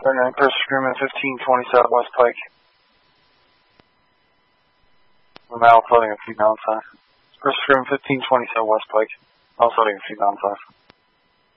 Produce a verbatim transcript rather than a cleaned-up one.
Alright, Pursuit Agreement fifteen twenty Southwest Pike. We're now floating a few down south. Pursuit Agreement fifteen twenty Southwest Pike. Now floating a few down south.